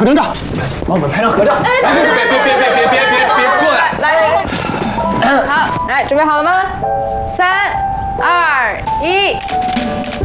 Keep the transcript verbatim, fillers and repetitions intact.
合张照，帮我们拍张合照。 哎，别别别别别别别别别过来！ 来，好，来，准备好了吗？三、二、一。